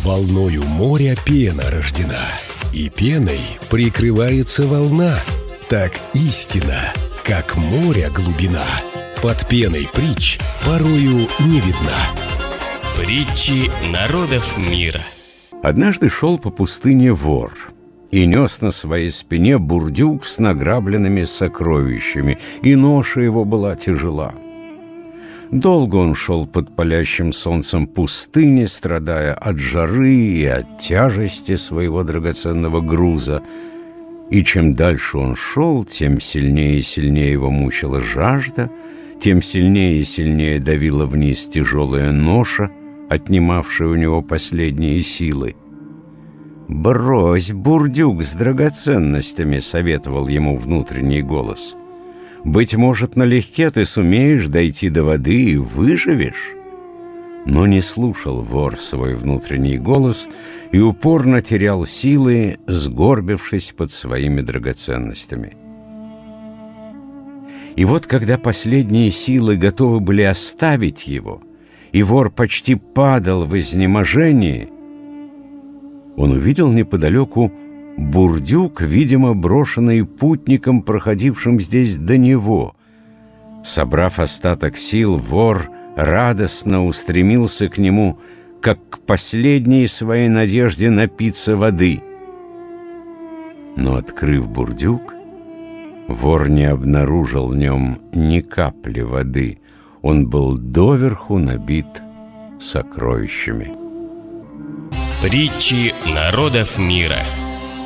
Волною моря пена рождена, и пеной прикрывается волна. Так истина, как моря глубина, под пеной притч порою не видна. Притчи народов мира. Однажды шел по пустыне вор и нес на своей спине бурдюк с награбленными сокровищами, и ноша его была тяжела. Долго он шел под палящим солнцем пустыни, страдая от жары и от тяжести своего драгоценного груза. И чем дальше он шел, тем сильнее и сильнее его мучила жажда, тем сильнее и сильнее давила вниз тяжелая ноша, отнимавшая у него последние силы. «Брось бурдюк с драгоценностями», — советовал ему внутренний голос. «Быть может, налегке ты сумеешь дойти до воды и выживешь». Но не слушал вор свой внутренний голос и упорно терял силы, сгорбившись под своими драгоценностями. И вот, когда последние силы готовы были оставить его, и вор почти падал в изнеможении, он увидел неподалеку бурдюк, видимо, брошенный путником, проходившим здесь до него. Собрав остаток сил, вор радостно устремился к нему, как к последней своей надежде напиться воды. Но, открыв бурдюк, вор не обнаружил в нем ни капли воды. Он был доверху набит сокровищами. Притчи народов мира.